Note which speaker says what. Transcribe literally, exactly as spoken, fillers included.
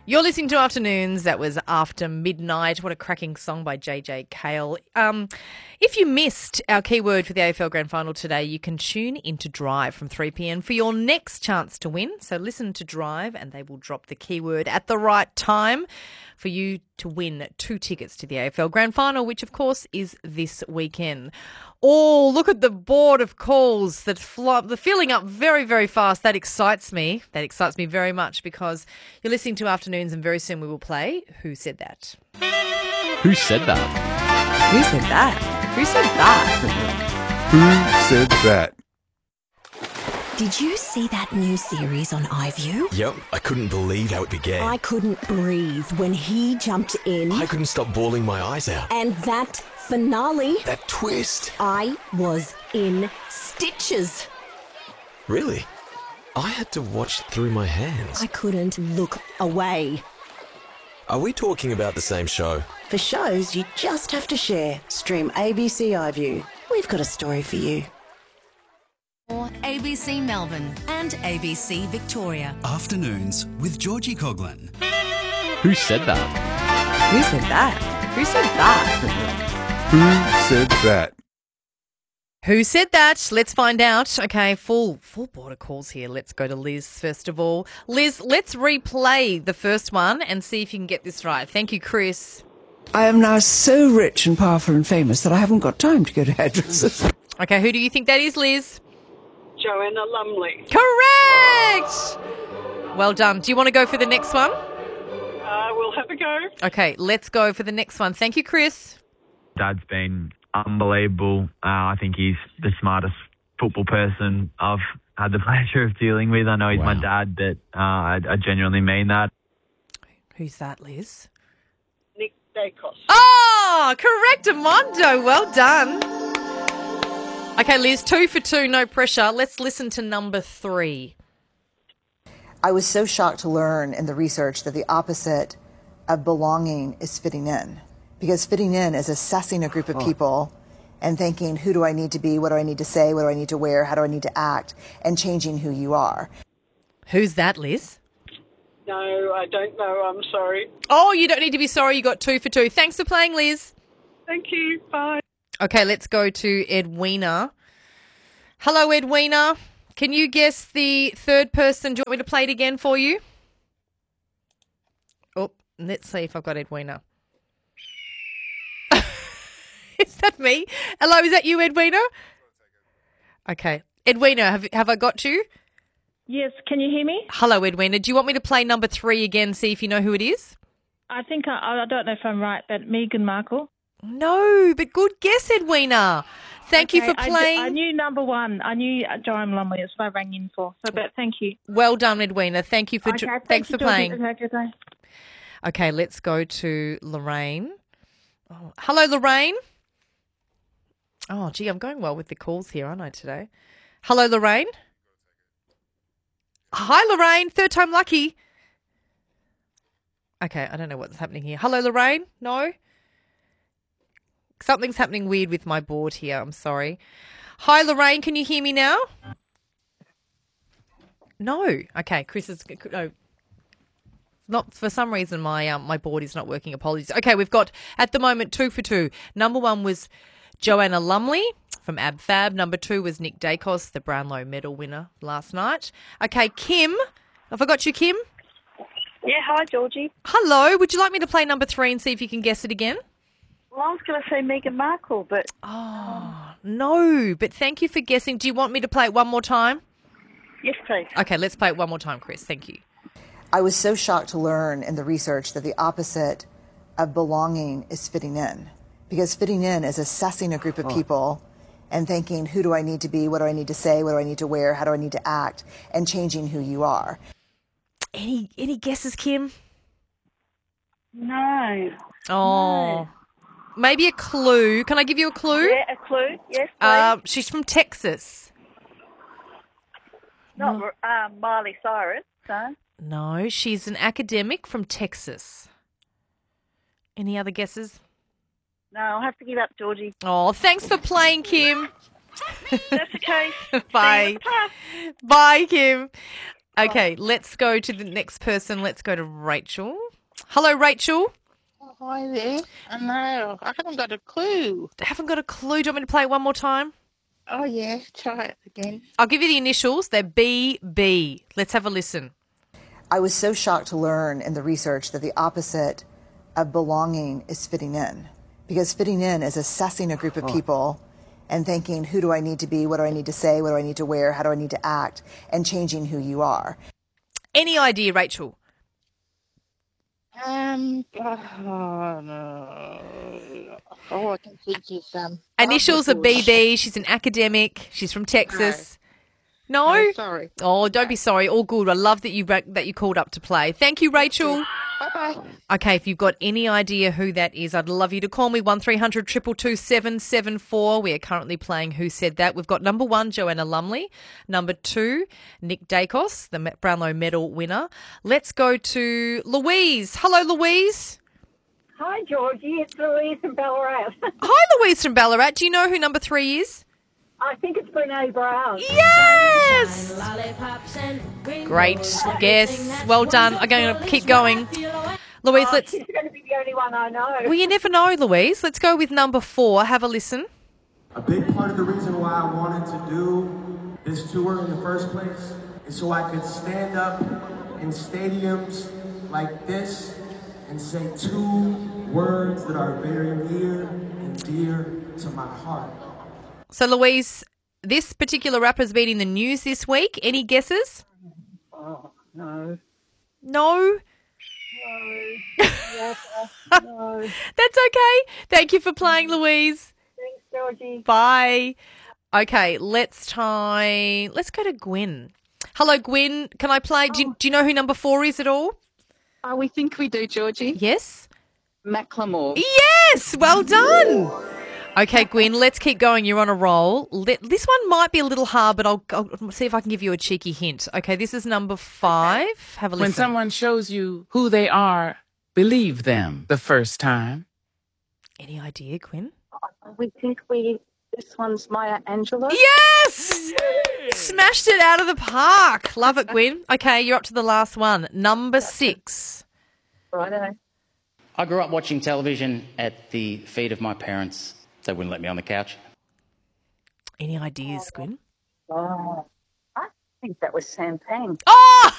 Speaker 1: You're listening to Afternoons. That was After Midnight. What a cracking song by J J Cale. Um, if you missed our keyword for the A F L Grand Final today, you can tune into Drive from three p.m. for your next chance to win. So listen to Drive and they will drop the keyword at the right time for you to win two tickets to the A F L Grand Final, which of course is this weekend. Oh, look at the board of calls that fly, they're filling up very, very fast. That excites me. That excites me very much because you're listening to Afternoons and very soon we will play Who Said That?
Speaker 2: Who said that?
Speaker 3: Who said that? Who said that?
Speaker 4: Who said that?
Speaker 5: Did you see that new series on iView?
Speaker 6: Yep, I couldn't believe how it began.
Speaker 5: I couldn't breathe when he jumped in.
Speaker 6: I couldn't stop bawling my eyes out.
Speaker 5: And that finale.
Speaker 6: That twist.
Speaker 5: I was in stitches.
Speaker 6: Really? I had to watch through my hands.
Speaker 5: I couldn't look away.
Speaker 6: Are we talking about the same show?
Speaker 7: For shows you just have to share, stream A B C iView. We've got a story for you.
Speaker 8: A B C Melbourne and A B C Victoria.
Speaker 9: Afternoons with Georgie Coughlin.
Speaker 2: Who said that?
Speaker 3: Who said that? Who said that?
Speaker 4: Who said that?
Speaker 1: Who said that? Let's find out. Okay, full full border calls here. Let's go to Liz first of all. Liz, let's replay the first one and see if you can get this right. Thank you, Chris.
Speaker 3: I am now so rich and powerful and famous that I haven't got time to go to hairdressers.
Speaker 1: Okay, who do you think that is, Liz?
Speaker 10: Joanna Lumley.
Speaker 1: Correct! Well done. Do you want to go for the next one?
Speaker 10: Uh, we'll have a go.
Speaker 1: Okay, let's go for the next one. Thank you, Chris.
Speaker 11: Dad's been unbelievable. Uh, I think he's the smartest football person I've had the pleasure of dealing with. I know he's
Speaker 2: Wow.
Speaker 11: my dad, but uh, I, I genuinely mean that.
Speaker 1: Who's that, Liz?
Speaker 10: Nick Dacos.
Speaker 1: Oh, correct, Armando. Well done. Okay, Liz, two for two, no pressure. Let's listen to number three.
Speaker 7: I was so shocked to learn in the research that the opposite of belonging is fitting in. Because fitting in is assessing a group of people and thinking, who do I need to be? What do I need to say? What do I need to wear? How do I need to act? And changing who you are.
Speaker 1: Who's that, Liz?
Speaker 10: No, I don't know. I'm sorry.
Speaker 1: Oh, you don't need to be sorry. You got two for two. Thanks for playing, Liz.
Speaker 10: Thank you. Bye.
Speaker 1: Okay, let's go to Edwina. Hello, Edwina. Can you guess the third person? Do you want me to play it again for you? Oh, let's see if I've got Edwina. Is that me? Hello, is that you, Edwina? Okay. Edwina, have, have I got you?
Speaker 12: Yes, can you hear me?
Speaker 1: Hello, Edwina. Do you want me to play number three again, see if you know who it is?
Speaker 12: I think, I, I don't know if I'm right, but Meghan Markle.
Speaker 1: No, but good guess, Edwina. Thank you
Speaker 12: Okay,
Speaker 1: for
Speaker 12: I kn-
Speaker 1: playing.
Speaker 12: I, knew number one. I knew uh, Joanne Lumley. That's what I rang in for. So, but thank you.
Speaker 1: Well done, Edwina. Thank you for
Speaker 12: Okay, thank
Speaker 1: thanks
Speaker 12: you,
Speaker 1: for
Speaker 12: Georgie.
Speaker 1: playing.
Speaker 12: Okay, good day.
Speaker 1: Okay, let's go to Lorraine. Oh, hello, Lorraine. Oh, gee, I'm going well with the calls here, aren't I, today? Hello, Lorraine. Hi, Lorraine. Third time lucky. Okay, I don't know what's happening here. Hello, Lorraine. No? Something's happening weird with my board here. I'm sorry. Hi, Lorraine. Can you hear me now? No. Okay, Chris is... No. Not for some reason my um, my board is not working. Apologies. Okay, we've got at the moment two for two. Number one was Joanna Lumley from Ab Fab. Number two was Nick Dacos, the Brownlow medal winner last night. Okay, Kim. Have I got you, Kim?
Speaker 10: Yeah, hi, Georgie.
Speaker 1: Hello. Would you like me to play number three and see if you can guess it again?
Speaker 10: Well, I was going to say Meghan Markle, but...
Speaker 1: Oh, no. But thank you for guessing. Do you want me to play it one more time?
Speaker 10: Yes, please.
Speaker 1: Okay, let's play it one more time, Chris. Thank you.
Speaker 7: I was so shocked to learn in the research that the opposite of belonging is fitting in. Because fitting in is assessing a group of people and thinking, who do I need to be? What do I need to say? What do I need to wear? How do I need to act? And changing who you are.
Speaker 1: Any any guesses, Kim?
Speaker 10: No.
Speaker 1: Oh,
Speaker 10: No.
Speaker 1: Maybe a clue. Can I give you a clue?
Speaker 10: Yeah, a clue. Yes, please.
Speaker 1: Um, she's from Texas.
Speaker 10: Not um, Miley Cyrus, so...
Speaker 1: No, she's an academic from Texas. Any other guesses?
Speaker 10: No, I'll have to give up, Georgie.
Speaker 1: Oh, thanks for playing, Kim.
Speaker 10: That's okay.
Speaker 1: Bye. Bye, Kim. Okay, let's go to the next person. Let's go to Rachel. Hello, Rachel.
Speaker 13: Oh, hi there. I know. I haven't got a clue.
Speaker 1: Haven't got a clue. Do you want me to play it one more time?
Speaker 13: Oh, yeah. Try it again.
Speaker 1: I'll give you the initials. They're B B. Let's have a listen.
Speaker 7: I was so shocked to learn in the research that the opposite of belonging is fitting in. Because fitting in is assessing a group of people and thinking, who do I need to be? What do I need to say? What do I need to wear? How do I need to act? And changing who you are.
Speaker 1: Any idea, Rachel?
Speaker 13: Um, oh, no. All I can think is... Um,
Speaker 1: Initials are B B. She's an academic. She's from Texas. No?
Speaker 13: No, sorry.
Speaker 1: Oh, don't be sorry. All good. I love that you that you called up to play. Thank you, Rachel.
Speaker 13: Bye-bye.
Speaker 1: Okay, if you've got any idea who that is, I'd love you to call me, one three hundred two two two seven seven four. We are currently playing Who Said That. We've got number one, Joanna Lumley. Number two, Nick Dacos, the Brownlow Medal winner. Let's go to Louise. Hello, Louise.
Speaker 14: Hi, Georgie. It's Louise from Ballarat.
Speaker 1: Hi, Louise from Ballarat. Do you know who number three is?
Speaker 14: I think it's Brene Brown.
Speaker 1: Yes! Great guess. Well done. I'm going to keep going. Louise,
Speaker 14: Oh,
Speaker 1: let's...
Speaker 14: she's going to be the only one I know.
Speaker 1: Well, you never know, Louise. Let's go with number four. Have a listen.
Speaker 15: A big part of the reason why I wanted to do this tour in the first place is so I could stand up in stadiums like this and say two words that are very near and dear to my heart.
Speaker 1: So, Louise, this particular rapper's been in the news this week. Any guesses?
Speaker 14: Oh, no.
Speaker 1: No?
Speaker 14: No. Yes, no.
Speaker 1: That's okay. Thank you for playing, Louise.
Speaker 14: Thanks, Georgie.
Speaker 1: Bye. Okay, let's try... Let's go to Gwen. Hello, Gwen. Can I play? Do, you, do you know who number four is at all?
Speaker 16: Oh, we think we do, Georgie.
Speaker 1: Yes?
Speaker 16: Macklemore.
Speaker 1: Yes! Well done. Okay, Gwen, let's keep going. You're on a roll. Let, this one might be a little hard, but I'll, I'll see if I can give you a cheeky hint. Okay, this is number five. Have a listen.
Speaker 17: When someone shows you who they are, believe them the first time.
Speaker 1: Any idea, Gwen?
Speaker 16: We think we... This one's Maya Angelou.
Speaker 1: Yes! Smashed it out of the park. Love it, Gwen. Okay, you're up to the last one. Number six.
Speaker 16: Righto.
Speaker 18: I grew up watching television at the feet of my parents. They wouldn't let me on the couch.
Speaker 1: Any ideas, Gwen?
Speaker 16: Oh, I think that was Sam Pang.
Speaker 1: Oh!